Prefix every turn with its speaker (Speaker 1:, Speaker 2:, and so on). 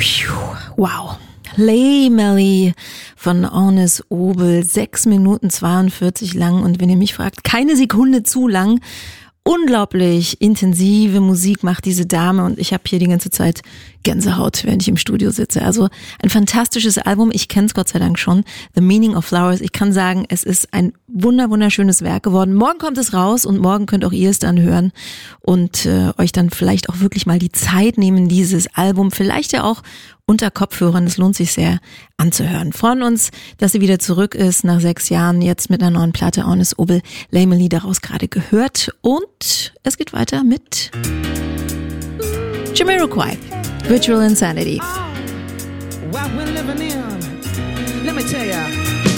Speaker 1: Wow. Lay Melly von Ornes Obel, 6 Minuten 42 lang und wenn ihr mich fragt, keine Sekunde zu lang. Unglaublich intensive Musik macht diese Dame und ich habe hier die ganze Zeit Gänsehaut, während ich im Studio sitze. Also ein fantastisches Album, ich kenne es Gott sei Dank schon, The Meaning of Flowers. Ich kann sagen, es ist ein wunderschönes Werk geworden. Morgen kommt es raus und morgen könnt auch ihr es dann hören und euch dann vielleicht auch wirklich mal die Zeit nehmen, dieses Album vielleicht ja auch unter Kopfhörern. Es lohnt sich sehr anzuhören. Freuen uns, dass sie wieder zurück ist nach 6 Jahren, jetzt mit einer neuen Platte. Ornes Obel, Lay Melly daraus gerade gehört und es geht weiter mit Jamiroquai, Virtual Insanity.
Speaker 2: What we're living in, let me tell ya.